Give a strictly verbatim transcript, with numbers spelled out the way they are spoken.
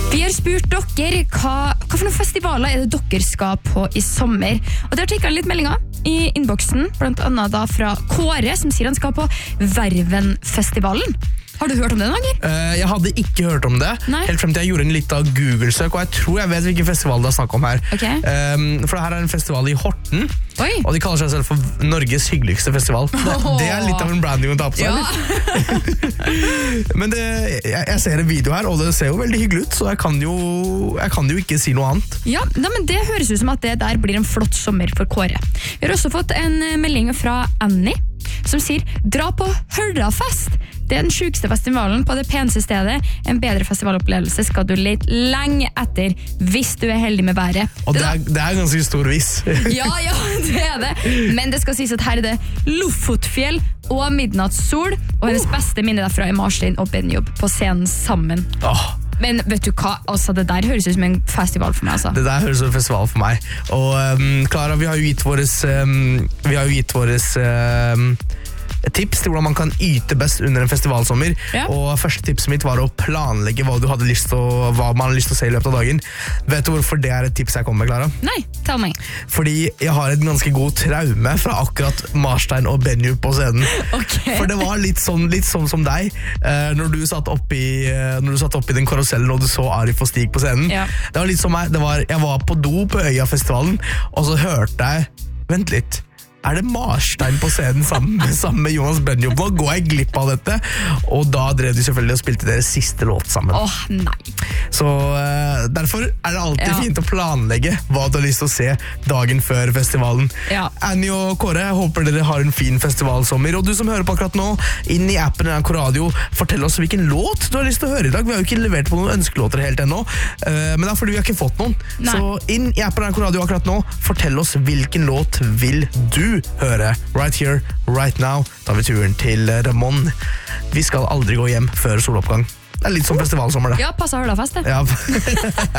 Vi har spurt dere hva, hva for noen festivaler er det dere skal på i sommer. Og det har tikket litt meldinger i innboksen, blant annet da fra Kåre, som sier han skal på Vervenfestivalen. Har du hørt om det noen ganger? Uh, jeg hadde ikke hørt om det, Nei. helt frem til jeg gjorde en litt av Google-søk, og jeg tror jeg vet hvilken festival det er snakk om her. Okay. Um, for det her er en festival i Horten, Oi. og de kaller seg selv for Norges hyggeligste festival. Det, det er litt av en branding å ta på seg. Ja. Men det, jeg, jeg ser en video her, og det ser jo veldig hyggelig ut, så jeg kan jo, jeg kan jo ikke si noe annet. Ja, da, men det høres ut som at det der blir en flott sommer for Kåre. Vi har også fått en melding fra Annie, som sier, dra på Hørrafest. Det er den sjukeste festivalen på det peneste stedet. En bedre festivalopplevelse skal du lete lenge etter, hvis du er heldig med været. Og det er, det er ganske stor viss. Ja, ja, det er det. Men det skal sies at her er det Lofotfjell og Midnattssol, og hennes beste minne derfra er Marstein og Benjob på scenen sammen. Åh. Men vet du hva, altså, det der høres ut som en festival for meg, altså. Det der høres ut som en festival for meg. Og um, Clara, vi har jo gitt våres um, vi har jo gitt våres um, tips til hvordan man kan yte best under en festivalsommer. Ja. Og første tipset mitt var å planlegge hva du hadde lyst til å, hva man hadde lyst til å se i løpet av dagen. Vet du hvorfor det er et tips jeg kommer med, Clara? Nei, tell meg. Fordi jeg har et ganske god traume fra akkurat Marstein og Benjob på scenen. Okay. For det var litt sånn, litt sånn som deg, eh, når du satt oppi, eh, når du satt oppi den karusellen og du så Arif og Stig på scenen. Ja. Det var litt som meg. Det var, jeg var på do på Øyafestivalen, og så hørte jeg, vent litt, er det Marstein på scenen sammen med, sammen med Jonas Benjob? Nå går jeg glipp av dette. Og da drev de selvfølgelig og spilte deres siste låt sammen. Åh, nei. Så uh, derfor er det alltid Ja. fint å planlegge hva du har lyst til å se dagen før festivalen. Ja. Annie og Kåre, jeg håper dere har en fin festivalsommer. Og du som hører på akkurat nå, inn i appen N R K Radio, fortell oss hvilken låt du har lyst til å høre i dag. Vi har jo ikke levert på noen ønskelåter helt ennå, uh, men det er fordi vi har ikke fått noen. Nei. Så inn i appen N R K Radio akkurat nå, fortell oss hvilken låt vil du høre. Right here, right now, tar vi turen til Ramón. Vi skal aldri gå hjem før soloppgang. Det er litt som festivalsommer, det. Ja, passet Hørrafest, det. Ja.